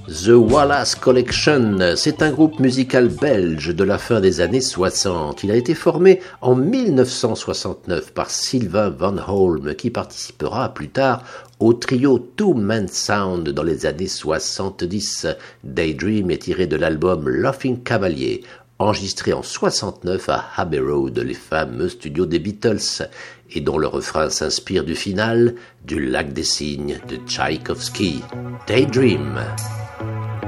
The Wallace Collection, c'est un groupe musical belge de la fin des années 60. Il a été formé en 1969 par Sylvain Van Holm qui participera plus tard au trio Two Man Sound dans les années 70. Daydream est tiré de l'album Laughing Cavalier, enregistré en 69 à Abbey Road, les fameux studios des Beatles, et dont le refrain s'inspire du final du Lac des Cygnes de Tchaïkovski. Daydream.